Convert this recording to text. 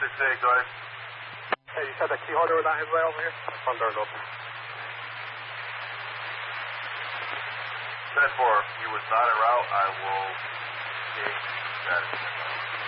6-8, go ahead. Hey, you said the key holder was on his way over here? Front door's open. 10-4, he was not en route. I will gauge status.